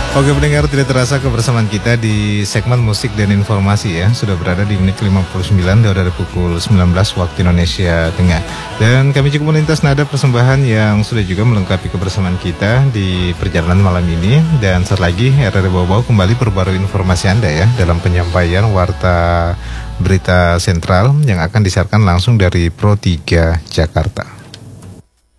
Oke pendengar, tidak terasa kebersamaan kita di segmen musik dan informasi ya. Sudah berada di menit 59 dari pukul 19 waktu Indonesia Tengah. Dan kami cukup melintas nada persembahan yang sudah juga melengkapi kebersamaan kita di perjalanan malam ini. Dan saat lagi RRI Bau-Bau kembali perbarui informasi Anda ya dalam penyampaian Warta Berita Sentral yang akan disiarkan langsung dari Pro 3 Jakarta.